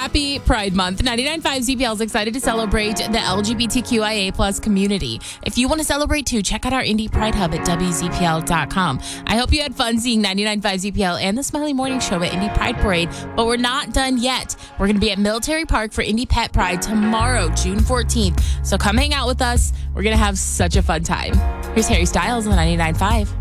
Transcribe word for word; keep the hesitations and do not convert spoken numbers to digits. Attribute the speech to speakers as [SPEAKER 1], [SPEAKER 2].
[SPEAKER 1] Happy Pride Month. ninety-nine point five Z P L is excited to celebrate the L G B T Q I A plus community. If you want to celebrate too, check out our Indy Pride Hub at W Z P L dot com. I hope you had fun seeing ninety-nine point five Z P L and the Smiley Morning Show at Indy Pride Parade, but we're not done yet. We're going to be at Military Park for Indy Pet Pride tomorrow, June fourteenth. So come hang out with us. We're going to have such a fun time. Here's Harry Styles on ninety-nine point five.